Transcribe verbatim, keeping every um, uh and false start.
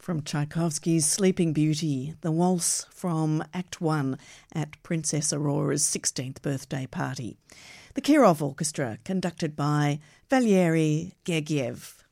From Tchaikovsky's Sleeping Beauty, the waltz from Act One at Princess Aurora's sixteenth birthday party. The Kirov Orchestra, conducted by Valery Gergiev.